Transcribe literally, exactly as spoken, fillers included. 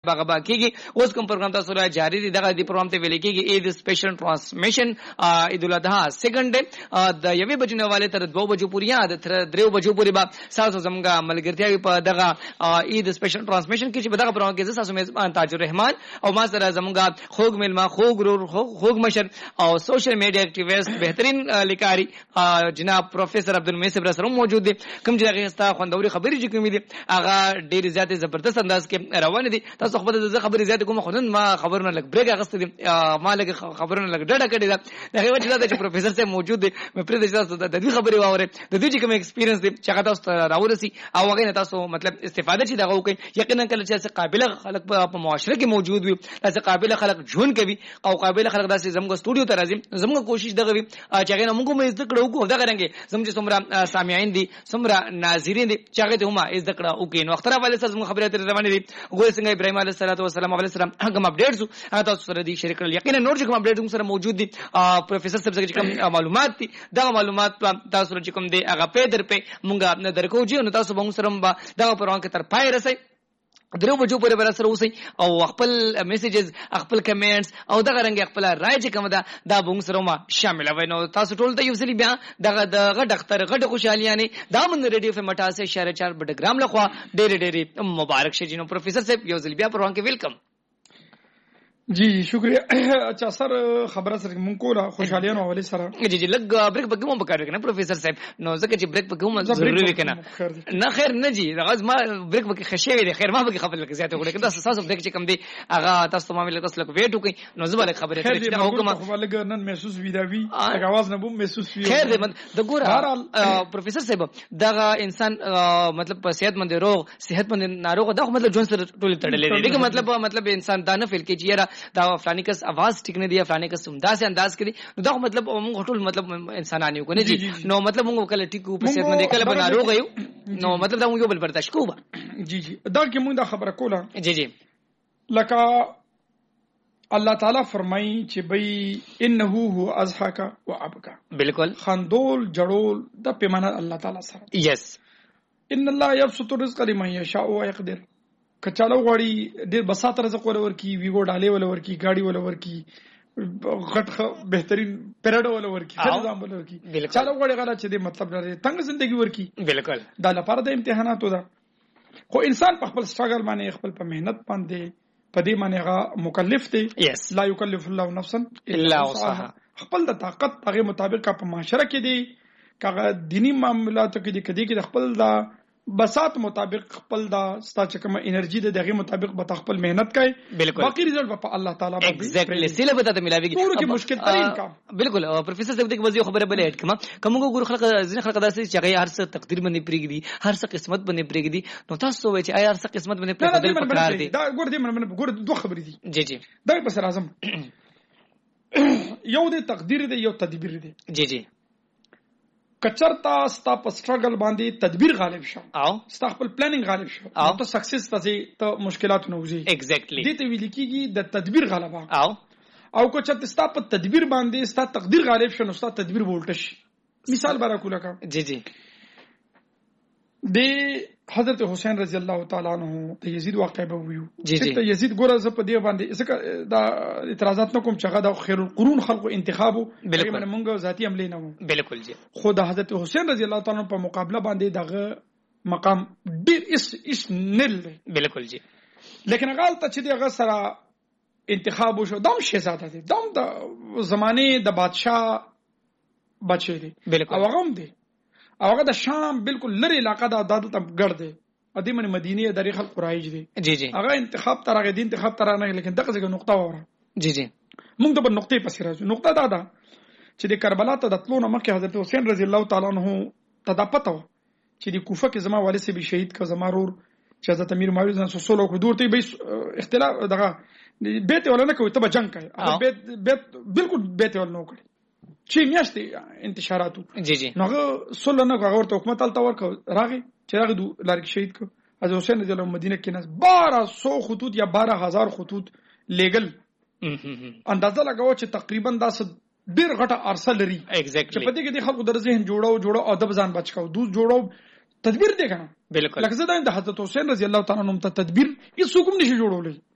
بغبا کیږي. اوس کوم پروګرام تاسو را جاری دي دغه دی پروګرام ته ویل کیږي عید سپیشل ټرانسمیشن عید الاضحى سیکنډ د یوې بجې نه والے تر دوه بجو پورې یا د تر درې بجو پورې با تاسو زموږه ملګرتیا په دغه عید سپیشل ټرانسمیشن کې چې دغه پروګرام کې تاسو میزبان تاج الرحمن او ما سره زموږه خوګ ملما خوګ رور خوګ مشر او سوشل میډیا اکټیویسټ بهترین لیکاري جناب پروفیسور عبدالمیسر سره موجود دي. کوم چې هغه ستا خوندوري خبرې چې کومې دي هغه ډېر زیات زبردست انداز کې روان دي. تاسو خبره د خبرې زیات کوم خودن ما خبرونه لګ بریک اغست دي ما لګ خبرونه لګ ډډه کړی دا هغه وجه دا چې پروفیسور سره موجود دي مې پرې د تاسو د دې خبرې واورې د دې چې کوم ایکسپیرینس دي چې تاسو ته راورسي او هغه تاسو مطلب استفاده چې دغه وکي یقینا کله چې قابل خلک په معاشره کې موجود وي تاسو قابل خلک ژوند کوي او قابل خلک داسې زموږ سټوډیو ته راځي زموږ کوشش دغه وي چې هغه موږ مې زده کړو کو دغه رنګ زموږ چې څومره سامعین دي څومره ناظرین دي چې هغه ته هم زده کړو او کې نو اختر والے سره زموږ خبرې اترې روانې دي. ګور څنګه ابراهيم عليه السلام علیه السلام هغه اپډیټس تاسو سره دي شریک کړل. یقینا نور چې کوم اپډیټ سره موجود دي پروفیسور صاحب څخه کوم معلومات دي دغه معلومات تاسو سره چې کوم دي هغه په در په مونږه نه درکو چې نو تاسو به سره دغه پروګرام کې تر پای رسي درو بجو پورې بر سره اوسئ او خپل میسیجز خپل کمنټس او دغه رنګ خپل رائے چې کوم ده دا بونګ سره ما شامل وای نو تاسو ټول ته یو ځلی بیا دغه دغه ډاکټر غټ خوشحالیانه دا من ریډیو په مټا سه اشاره چار بټګرام لخوا ډېر ډېر مبارک شه جنو پروفیسور صاحب یو ځلی بیا پروګرام کې ویلکم. جی شکریہ. اچھا سر خبره سره مونږ کوله خوشحالیانو حواله سره جی جی لګ بریک پکې مو پکاره کنه پروفیسور صاحب نو ځکه چې بریک پکې مو ضروري کنه نه خیر نه جی غاز ما بریک پکې خشوي دي خیر ما پکې خبر لکه زیاته وړي کدا تاسو بریک چې کم دی هغه تاسو ما مل تاسو لکه ویټ وکي نو زبر خبره کړی چې حکومت خو لګ نن محسوس ویداوی اواز نه بوم محسوس وی خیر دې د ګور پروفیسور صاحب دغه انسان مطلب په صحت مند روغ صحت مند ناروغ دغه مطلب جون سره ټول تړلې دي مطلب مطلب انسان دا نه فیل کې چې دا فلانی کس आवाज ټیک نه دی فلانی کس عمدہ سے انداز کړي نو دا مطلب موږ ټول مطلب انسانان یو کنه جی نو مطلب موږ کله ټیکو په صحت مند کله بنا روغ یو نو مطلب دا موږ یو بل برداشت کوو. جی جی دا کې موږ دا خبره کوله جی جی لکه الله تعالی فرمایي چې بای انه هو ازحک و ابکا بالکل خندول جړول د پیمانه الله تعالی سره یس ان الله یبسط الرزق لمن یشاء و یقدر کچالو غوړي ډېر بساط رزق ولور کی ویګو ډاله ولور کی گاڑی ولور کی غټ بهترین پیراډو ولور کی خدام ولور کی چالو غوړي غلا چې دې مطلب لري تنگ ژوندۍ ورکی بالکل دا لپاره د امتحاناتو ده خو انسان په خپل سټرګل باندې خپل په مهنت باندې په دې باندې هغه مکلف دی yes. لا یکلف الله نفسا الا وسعها خپل د طاقت هغه مطابق په معاشره کې دی کغه دینی معاملاتو کې دی کدي کې خپل د بساط مطابق خپل دا ستا چې کوم انرژي د دغه مطابق به خپل مهنت کوي باقي رزلټ په الله تعالی باندې ایگزیکټلی سیله به ته ملاويږي ټول کې مشکل ترين کام بالکل پروفیسور صاحب دغه وځي خبره بلې اټ کما کومو ګور خلک ځین خلک داسې چې هغه هر څه تقدیر باندې پریږدي هر څه قسمت باندې پریږدي نو تاسو وایي چې هر څه قسمت باندې پریږدي پکار دي دا ګور دې من ګور دوه خبرې دي جی جی دا بس اعظم یو د تقدیر دی یو تدبیر دی جی جی کچرتا ستا په سټرګل باندې تدبیر غالب شو او ستا خپل پلانینګ غالب شو او ته سکسس ته مشکلات نه وځي ایگزیکټلی دې ته ویل کېږي د تدبیر غلبه او او کو چې ستا په تدبیر باندې ستا تقدیر غالب شو نو ستا تدبیر وولټ شي مثال برا کوله کا جی جی د حضرت حسین رضی الله تعالی عنہ ته یزید واقع به ویو جی جی ته یزید ګوره ز په دې باندې اسکه دا اعتراضات نه کوم چې هغه د خیر القرون خلقو انتخابو بالکل موږ ذاتی عملي نه وو بالکل جی خو د حضرت حسین رضی الله تعالی عنہ په مقابله باندې دغه مقام ډیر اس اس نل بالکل جی لیکن هغه ته چې دغه سره انتخاب وشو دم شهزاده دي دم د زمانه د بادشاه بچی دي بالکل او هغه دي او هغه د شام بالکل لری علاقه د عادت ته ګرځي ادي من مدینه د خلق قرایش دي جی جی هغه انتخاب تر هغه دین انتخاب تر نه لیکن دغه څنګه نقطه وره جی جی موږ د نقطې پسې راځو نقطه دا ده چې د کربلا ته د تلو نه مخکې حضرت حسین رضی الله تعالی عنہ ته دا پته و چې د کوفه کې زما والد سي به شهید کا زما رور چې حضرت امیر معاویه زن سولو کو دور ته به اختلاف دغه بیت ولا نه کوي ته جنگ کوي هغه بیت بیت بالکل بیت ولا نه کوي چې میاشتې انتشاراتو جی جی نو سولو نه هغه ورته حکومت تل تور کو راغی چې هغه دو لارک شهید کو حضرت حسین رضی الله مدینه کې نه بارہ سو خطوط یا بارہ ہزار خطوط لیګل اندازه لګاو چې تقریبا دا ډیر غټه ارسه لري ایگزیکټلی چې پدې کې د خلکو د ذهن جوړو جوړو ادب ځان بچ کاو دوه جوړو تدبیر دی کنه بالکل لکه زه د حضرت حسین رضی الله تعالی عنہ ته تدبیر هیڅ حکم نشي جوړولای